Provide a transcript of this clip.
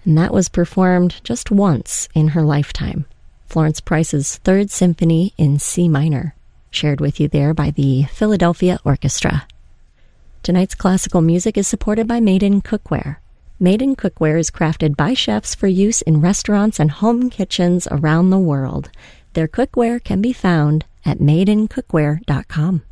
and that was performed just once in her lifetime. Florence Price's Third Symphony in C minor, shared with you there by the Philadelphia Orchestra. Tonight's classical music is supported by Made in Cookware. Made in Cookware is crafted by chefs for use in restaurants and home kitchens around the world. Their cookware can be found at madeincookware.com.